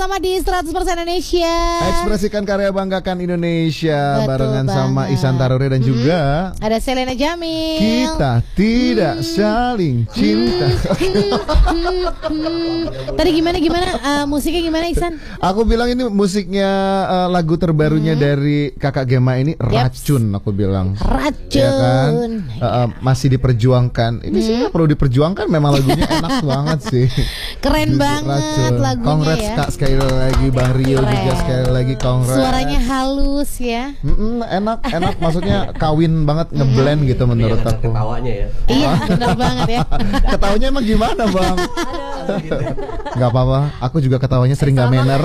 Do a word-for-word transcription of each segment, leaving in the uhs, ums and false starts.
Sama di seratus persen Indonesia. Ekspresikan karya, banggakan Indonesia. Betul barengan banget. sama Ihsan Taruri dan Mm-hmm. juga ada Selena Jamil. Kita tidak Hmm. saling cinta. Tadi gimana gimana uh, musiknya gimana Ihsan? Aku bilang ini musiknya uh, lagu terbarunya Hmm. dari Kakak Gema ini Racun. Aku bilang Racun. ya kan? Uh, uh, masih diperjuangkan. Ini sih nggak perlu diperjuangkan. Memang lagunya enak banget sih. Keren banget Racun. lagunya Congrats ya. Kak, sekali lagi Bang Rio Keren. juga sekali lagi congrats. Suaranya halus ya. Mm-mm, enak enak maksudnya kawin banget ngeblend gitu menurut Iya, aku. ketawanya ya. Iya, benar banget ya. Ketawanya emang gimana Bang? Gak apa-apa, aku juga ketawanya sering gak manner.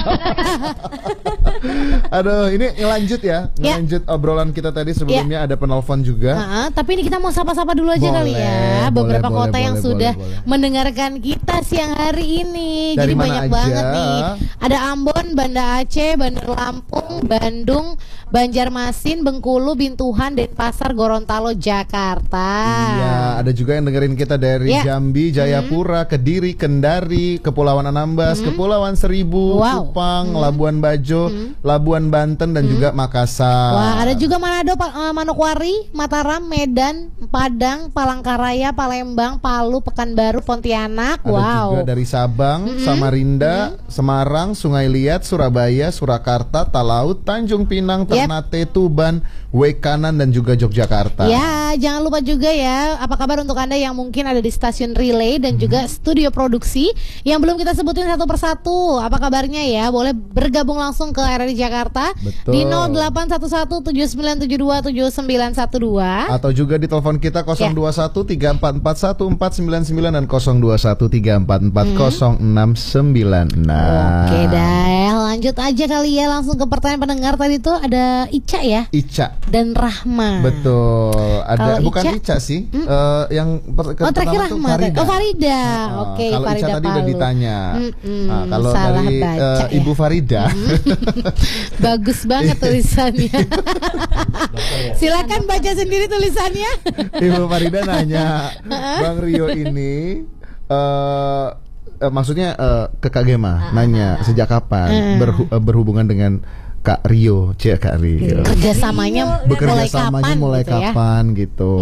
Aduh, ini ngelanjut ya, Ya. ngelanjut obrolan kita tadi sebelumnya ada penelpon juga. Nah, tapi ini kita mau sapa-sapa dulu aja Boleh, kali ya. Beberapa boleh, kota boleh, yang boleh, sudah boleh, boleh. mendengarkan kita siang hari ini. Dari Jadi mana banyak aja? banget nih. Ada Ambon, Banda Aceh, Bandar Lampung, Bandung, Banjarmasin, Bengkulu, Bintuhan, Denpasar, Gorontalo, Jakarta. Iya, ada juga yang dengerin kita dari Ya. Jambi, Jayapura, Kediri, Kendari, Kepulauan Anambas, Kepulauan Seribu, Wow. Kupang, Labuan Bajo, Labuan Banten dan juga Makassar. Wah, ada juga Manado, Pa- eh, Manokwari, Mataram, Medan, Padang, Palangkaraya, Palembang, Palu, Pekanbaru, Pontianak. Ada Wow. juga dari Sabang, Samarinda, Semarang, Sungai Liat, Surabaya, Surakarta, Talaut, Tanjung Pinang, Yep. Ternate, Tuban, Wekanan dan juga Yogyakarta. Ya, jangan lupa juga ya, apa kabar untuk Anda yang mungkin ada di stasiun relay dan juga studio produksi yang belum kita sebutin satu persatu. Apa kabarnya ya? Boleh bergabung langsung ke R R I Jakarta Betul. di nol delapan satu satu tujuh sembilan tujuh dua tujuh sembilan satu dua. Atau juga di telepon kita nol dua satu tiga empat empat satu empat sembilan sembilan dan nol dua satu tiga empat empat nol enam sembilan enam. Oke dah, lanjut aja kali ya langsung ke pertanyaan pendengar tadi tuh ada Ica ya Ica. dan Rahma. Betul. Ada Kalau bukan Ica? Ica sih. Eh, yang per, Oh terakhir pertama tuh Rahma. Farida. Oh Farida. Nah, Oke, kalau Farida Ica tadi udah Palu. ditanya. Mm-mm, Nah, kalau salah dari baca eh, ya. Ibu Farida. Bagus banget tulisannya. Silakan baca sendiri tulisannya. Ibu Farida nanya, Bang Rio ini eh eh, maksudnya eh, ke Kak Gema nanya sejak kapan berhu- eh, berhubungan dengan Kak Rio, Cia Kak Rio. Kerjasamanya Bekerja mulai samanya kapan mulai gitu ya? kapan gitu.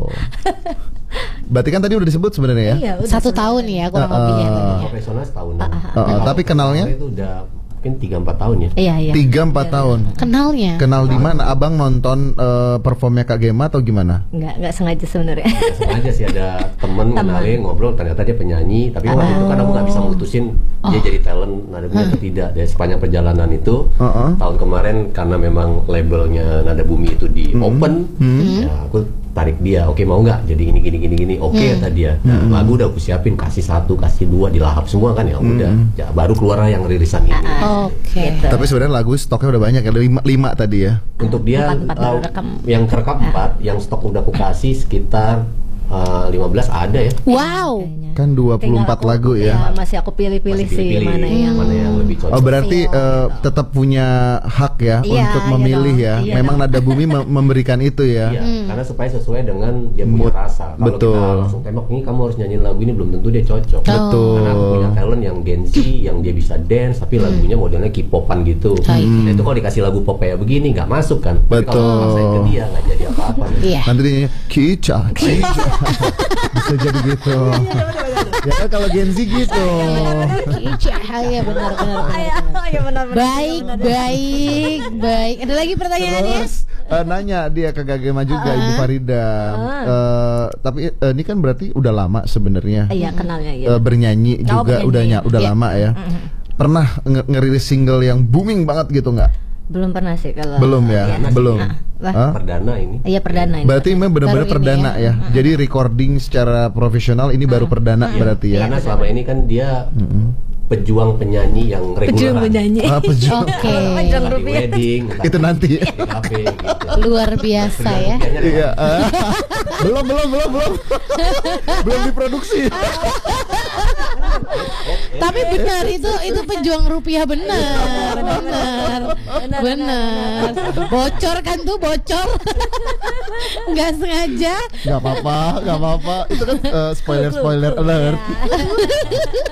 Berarti kan tadi udah disebut sebenarnya ya. Iya, udah Satu sebenarnya. tahun ya kurang Uh, lebih ya. uh, Profesional setahun. Uh, uh, tapi kenalnya itu udah mungkin tiga empat tahun ya. Iya, iya. tiga empat tahun. Kenalnya. Kenal di mana? Abang nonton eh, performnya Kak Gema atau gimana? Enggak, enggak sengaja sebenarnya. Nggak sengaja sih ada temen kenalin ngobrol ternyata dia penyanyi tapi waktu itu kan aku nggak bisa mutusin dia jadi talent nada bumi atau tidak dari sepanjang perjalanan itu Uh-uh. tahun kemarin karena memang labelnya nada bumi itu di open ya aku tarik dia oke mau nggak jadi gini gini gini gini oke kata dia nah, lagu udah aku siapin kasih satu kasih dua dilahap semua kan ya udah ya, baru keluar yang rilisan ini Oke. Gitu. Tapi sebenarnya lagu stoknya udah banyak ya, lima, lima tadi ya. untuk dia Empat, empat uh, baru rekam. yang kerekam empat yang stok udah aku kasih sekitar uh, lima belas ada ya. Wow. Kan dua puluh empat Tinggal lagu aku- ya. Masih aku pilih-pilih Masih sih pilih-pilih mana yang mana yang lebih cocok. Oh berarti Iya, eh, gitu. tetap punya hak ya Iya, untuk iya memilih dong. ya. Iya Memang dong. Nada Bumi mem- memberikan itu ya. Iya, karena supaya sesuai dengan dia punya Mood. rasa. Kalau Betul. kita langsung tembak ini kamu harus nyanyiin lagu ini belum tentu dia cocok. Betul. Karena aku punya talent yang Gensi, yang dia bisa dance, tapi lagunya modelnya K-popan gitu. Nah, itu kalau dikasih lagu pop kayak begini nggak masuk kan. Tapi Betul. kalau maksain ke dia nggak jadi apa-apa. Iya. Nanti dia nyanyi, Kica, Kica. Bisa jadi gitu. Ya kan kalau Gen Z gitu. Ica, ya benar benar benar. Iya benar-benar. Baik, baik, baik. Ada lagi pertanyaannya? Terus eh, nanya dia ke Kak Gema juga Ibu Farida. Eh, tapi eh, ini kan berarti udah lama sebenarnya Iya, kenalnya eh, iya. bernyanyi Oh, juga bernyanyi. udah ny- udah Iya. lama ya. Pernah nge- ngerilis single yang booming banget gitu nggak? Belum pernah sih kalau. Belum ya, Iya. belum. Ah, lah. Hah? Perdana ini. Iya perdana ini. Berarti memang benar-benar Baru ini perdana ya. Jadi recording secara profesional ini baru perdana berarti ya. Karena selama ini kan dia pejuang penyanyi yang reguler. Pejuang penyanyi. Ah, pejuang. Oke. Pejuang Entah di rupiah. wedding, entah Itu nanti. di kafe gitu. Luar biasa ya. Iya. ah. belum belum belum belum. belum diproduksi. Tapi benar itu itu pejuang rupiah benar, benar, benar. Bocor kan tuh bocor, nggak sengaja. Gak apa-apa, gak apa-apa. Itu kan spoiler spoiler alert.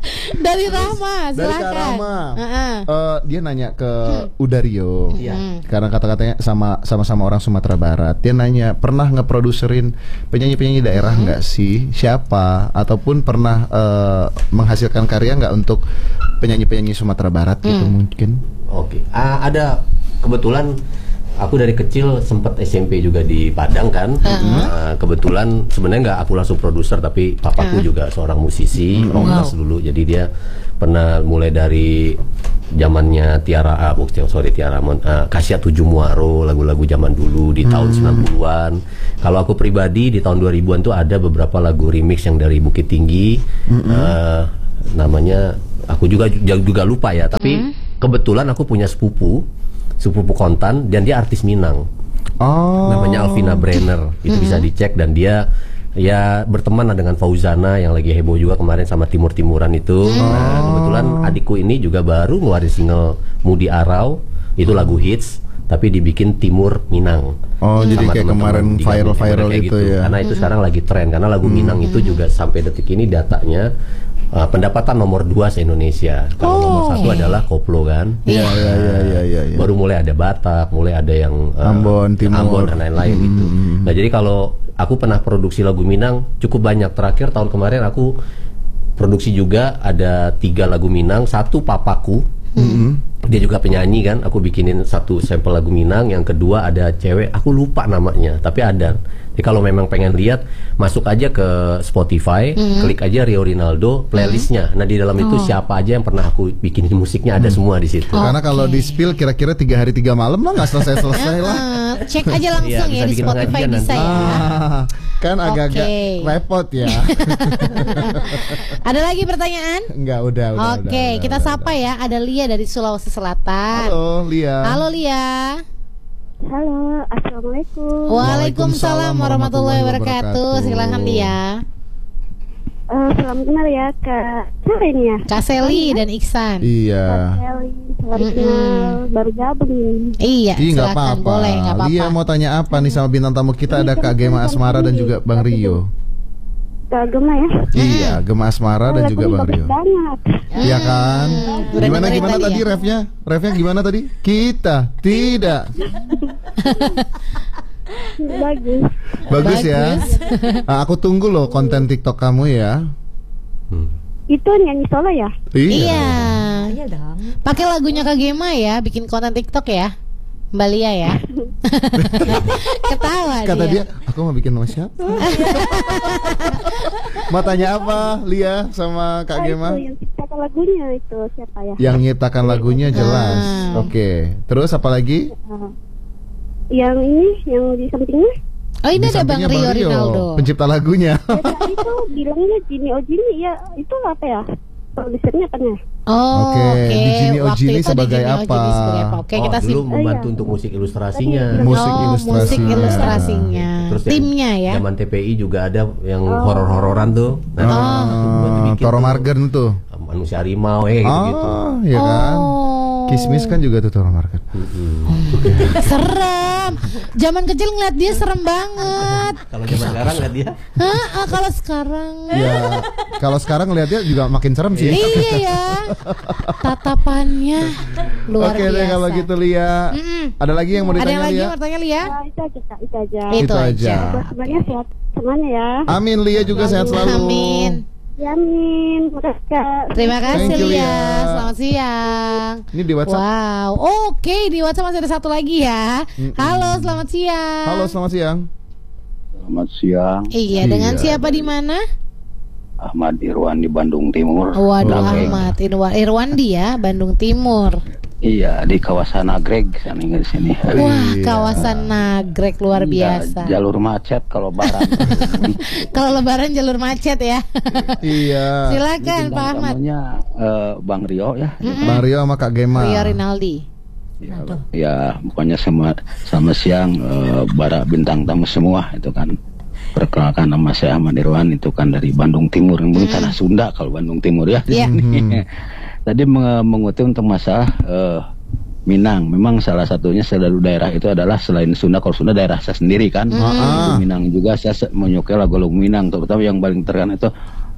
Dari Rama, Dari Kak silakan. Rama. Heeh. Eh, dia nanya ke Udario. Iya. Karena kata-katanya sama sama-sama orang Sumatera Barat. Dia nanya, pernah ngeproduserin penyanyi-penyanyi daerah nggak sih? Siapa? Ataupun pernah eh, menghasilkan karya nggak untuk penyanyi-penyanyi Sumatera Barat gitu mungkin? Oke, Ah, ada kebetulan aku dari kecil sempat S M P juga di Padang kan. Nah, kebetulan sebenarnya nggak aku langsung produser, tapi papaku juga seorang musisi, Romlas dulu. Jadi dia pernah mulai dari zamannya Tiara, ah, bukan, sorry Tiara, Mon, ah, Kasia Tujuh Muaro, lagu-lagu zaman dulu di tahun sembilan puluhan. Kalau aku pribadi di tahun dua ribuan tuh ada beberapa lagu remix yang dari Bukit Tinggi. Ah, namanya aku juga juga lupa ya, tapi kebetulan aku punya sepupu sepupu kontan dan dia artis Minang. Oh. Namanya Alvina Brenner. Itu bisa dicek, dan dia ya berteman lah dengan Fauzana yang lagi heboh juga kemarin sama Timur-Timuran itu. Nah, kebetulan adikku ini juga baru ngeluarin single Mudi Arau, itu lagu hits tapi dibikin Timur Minang. Oh, jadi Sama kayak teman-teman kemarin di viral-viral kayak itu ya. Karena itu sekarang lagi tren, karena lagu Minang itu juga sampai detik ini datanya Uh, pendapatan nomor dua se-Indonesia. Kalau nomor satu adalah koplo kan. Iya, iya, iya, iya, iya, iya. Baru mulai ada Batak, mulai ada yang uh, Ambon, Timur. Ambon dan lain-lain gitu. Nah, jadi kalau aku pernah produksi lagu Minang cukup banyak. Terakhir tahun kemarin aku produksi juga ada tiga lagu Minang. Satu papaku, dia juga penyanyi kan. Aku bikinin satu sampel lagu Minang. Yang kedua ada cewek, aku lupa namanya, tapi ada. Jadi kalau memang pengen lihat, masuk aja ke Spotify, klik aja Rio Rinaldo playlistnya. Nah, di dalam itu siapa aja yang pernah aku bikin musiknya ada semua di situ. Karena kalau di spill kira-kira tiga hari tiga malam lah nggak selesai-selesai lah. Eh, cek aja langsung Iya, ya bisa di bikin Spotify pengajian bisa nanti. ya. Ah, kan agak-agak Oke. repot ya. Ada lagi pertanyaan? Enggak, udah, udah. Oke, udah, kita udah, sapa ya. Ada Lia dari Sulawesi Selatan. Halo, Lia. Halo Lia. Halo, assalamualaikum. Waalaikumsalam warahmatullahi wabarakatuh. Silakan Lia. Eh, selamat kenal ya Kak. Siapa ini ya? Kak Seli dan Iksan. Iya. Kelly. Selamat kenal. Baru gabung ini. Iya, Ih, nggak silakan apa-apa. boleh, nggak apa-apa. Lia mau tanya apa nih sama bintang tamu kita? Ada Kak Gema Asmara dan juga Bang Rio. Kak Gema ya. Iya, Gema Asmara dan juga Bang Rio. Banget. Iya kan? Udah Gimana dengerin gimana tadi tadi ya? refnya? Refnya gimana tadi? Kita tidak. Bagus. Bagus ya. Bagus. Nah, aku tunggu loh konten TikTok kamu ya. Itu nyanyi solo ya? Iya. Iya dong. Pakai lagunya Kak Gema ya, bikin konten TikTok ya. Mbak Lia ya. Ketawa Kata dia. dia, aku mau bikin sama siapa? Mau tanya apa, Lia sama Kak Oh, Gema? itu yang ciptakan lagunya itu siapa ya? Yang nyiptakan lagunya jelas. Ah. Oke. Terus apa lagi? Eh, yang ini, yang di sampingnya? Oh, ini Di ada Bang sampingnya Rio Rinaldo. pencipta lagunya. Ya, itu bilangnya Jini Ojini ya. Itu apa ya? Produsernya apa ya? Oh, Oke, oke. di Jini Waktu Ojini itu di sebagai Jini apa? Ojini sebagai apa? Oke, Oh, kita dulu sim- membantu iya. untuk musik ilustrasinya. Musik oh, ilustrasinya. musik ilustrasinya. Terus yang Timnya ya. Zaman T P I juga ada yang horor-hororan tuh. Nah, itu buat Oh, bikin Toro tuh. Margen tuh. Manusia harimau ya kayak gitu-gitu. Oh, ya kan. Oh. Kismis kan juga tuh Toro Margen. Serem. Zaman kecil ngeliat dia serem banget. Kalau zaman sekarang nggak dia? Hah? Ah, kalau sekarang. Ya, kalau sekarang ngeliatnya juga makin serem sih. Iya ya. Tatapannya luar Oke biasa. deh kalau gitu Lia. Mm-mm. Ada lagi yang mau Ada ditanya yang lagi Lia? yang mau tanya Lia? Nah, itu aja Kak, itu aja. Itu, Itu aja. aja. Buat semuanya sehat semuanya ya. Amin, Lia juga sehat selalu. Amin. Yamin, makasih Kak. Terima kasih Thank you, Lia. Lia. Selamat siang. Ini di WhatsApp. Wow. Oke, di WhatsApp masih ada satu lagi ya. Halo, selamat siang. Halo, selamat siang. Selamat siang, Iya, Iya. dengan siapa di mana? Ahmad Irwan di Bandung Timur. Waduh, Oke. Ahmad Irwan Irwandi ya, Bandung Timur. Iya, di kawasan Nagreg sana di sini. Wah, Iya. kawasan Nagreg luar Ya, biasa. jalur macet kalau barang. Kalau lebaran jalur macet ya. Iya. Silakan Pak Ahmad. Tamunya eh, Bang Rio ya. Bang Rio sama Kak Gema. Rio Rinaldi. Ya, ya, pokoknya sama sama siang eh, bara bintang tamu semua itu kan. Perkenalkan nama saya Ahmad Irwan, itu kan dari Bandung Timur, yang bukan tanah Sunda kalau Bandung Timur ya. Iya. Tadi meng- mengutip untuk masalah eh, Minang. Memang salah satunya selalu daerah itu adalah selain Sunda, kalau Sunda daerah saya sendiri kan. Ah. Di Minang juga saya se- menyukai lagu-lagu Minang, terutama yang paling terkenal itu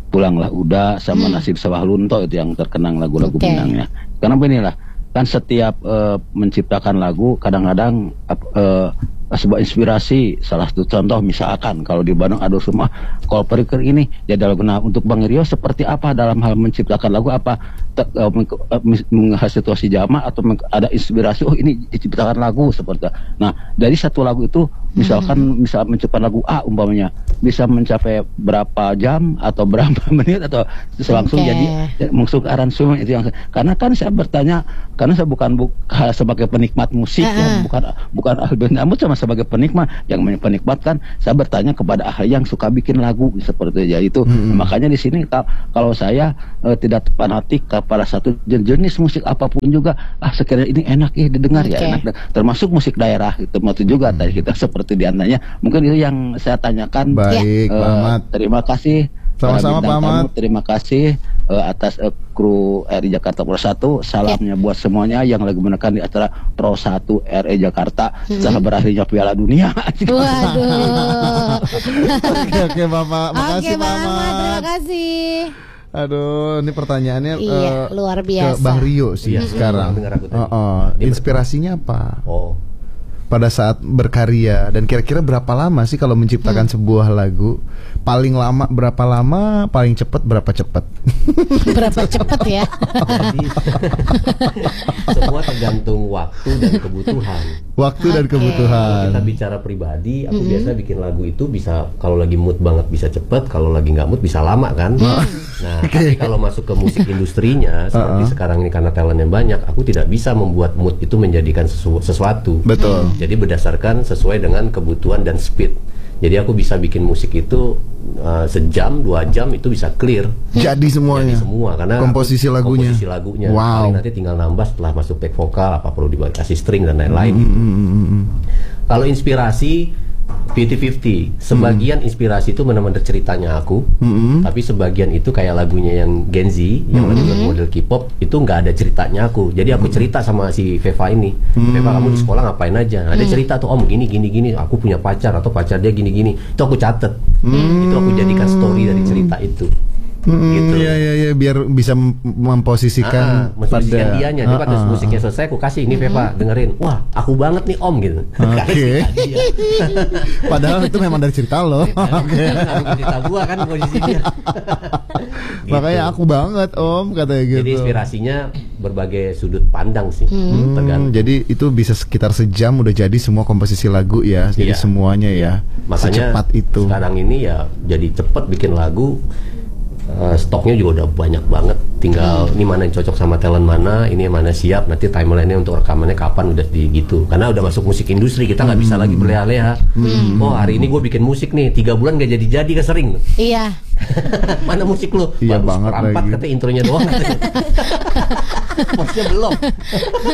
Pulanglah Uda sama Nasib Sawah Lunto itu yang terkenang lagu-lagu Oke. Minangnya. Karena inilah kan setiap uh, menciptakan lagu kadang-kadang uh, sebuah inspirasi. Salah satu contoh misalkan kalau di Bandung ada semua Kol Periker ini jadi lagu. Nah untuk Bang Rio seperti apa dalam hal menciptakan lagu, apa te- uh, meng- uh, menghas situasi jamaah atau meng- ada inspirasi oh ini diciptakan lagu seperti itu. Nah dari satu lagu itu misalkan hmm. misal menciptakan lagu A umpamanya bisa mencapai berapa jam atau berapa menit atau langsung Okay. jadi langsung ke aransemen itu yang karena kan saya bertanya karena saya bukan bu, sebagai penikmat musik uh-uh. ya, bukan bukan ahli band, namun sama sebagai penikmat yang penikmat kan saya bertanya kepada ahli yang suka bikin lagu seperti itu. Jadi itu Hmm. makanya di sini ka- kalau saya eh, tidak fanatik kepada satu jen- jenis musik apapun juga ah sekiranya ini enak ya didengar Okay. ya enak termasuk musik daerah itu itu juga tadi kita seperti diantaranya mungkin itu yang saya tanyakan. Baik, Eh, Pak Ahmad. terima kasih. Sama-sama, para bintang Pak Ahmad. tamu, terima kasih eh, atas eh, kru R I Jakarta Pro satu. Salamnya buat semuanya yang lagi menekan di acara Pro satu R I Jakarta setelah berakhirnya Piala Dunia. Waduh. Oke oke Bapak, Oke makasih Bang Pak Ahmad, terima Ahmad. kasih. Aduh, ini pertanyaannya Iya, eh, luar ke biasa. Bang Rio sih Iya, sekarang. dengar aku tadi. Oh, oh. Dia Inspirasinya apa Oh, pada saat berkarya dan kira-kira berapa lama sih kalau menciptakan sebuah lagu? Paling lama berapa lama? Paling cepat berapa cepat? Berapa cepet ya? jadi semua tergantung waktu dan kebutuhan. Waktu dan Oke. kebutuhan. Kalau kita bicara pribadi, aku biasa bikin lagu itu bisa kalau lagi mood banget bisa cepet, kalau lagi nggak mood bisa lama kan. Nah, tapi kalau masuk ke musik industrinya seperti Uh-uh. sekarang ini karena talentnya banyak, aku tidak bisa membuat mood itu menjadikan sesu- sesuatu. Betul. Jadi berdasarkan sesuai dengan kebutuhan dan speed. Jadi aku bisa bikin musik itu uh, sejam, dua jam itu bisa clear. Jadi semuanya. Jadi semua karena komposisi aku- lagunya. komposisi lagunya. Wow. Paling nanti tinggal nambah setelah masuk back vokal apa perlu dikasih string dan lain-lain. Mm, gitu. mm, mm, mm, mm. Kalau inspirasi lima puluh lima puluh, sebagian inspirasi itu benar-benar ceritanya aku, Mm-mm. tapi sebagian itu kayak lagunya yang Gen Z, yang lagu model K-pop itu nggak ada ceritanya aku. Jadi aku cerita sama si Veva ini, Veva kamu di sekolah ngapain aja? Ada cerita tuh om gini gini gini, aku punya pacar atau pacar dia gini gini, itu aku catet, itu aku jadikan story dari cerita itu. Mm, Gitu. Iya iya iya biar bisa mem- memposisikan Ah, memposisikan pada dianya. Jadi pas Ah, ah, musiknya selesai aku kasih ini Veva dengerin. Wah, aku banget nih om gitu. Oke. Kasih ke dia. Padahal itu memang dari cerita lo. Oke. Ngaruh cerita gua kan posisi dia. Makanya Gitu. aku banget om katanya gitu. Jadi inspirasinya berbagai sudut pandang sih. Hmm, Tergantung. jadi itu bisa sekitar sejam udah jadi semua komposisi lagu ya. Jadi Iya. semuanya ya. Makanya Secepat itu. sekarang ini ya jadi cepet bikin lagu. Eh, stoknya juga udah banyak banget. Tinggal ini mana yang cocok sama talent mana, ini yang mana siap. Nanti timeline-nya untuk rekamannya kapan udah di gitu. Karena udah masuk musik industri, kita nggak bisa lagi berleha-leha. Oh hari ini gue bikin musik nih, tiga bulan gak jadi-jadi kesering. Iya. Mana musik lu? Iya Bagus banget seperempat lagi. katanya intronya doang. Maksudnya belum.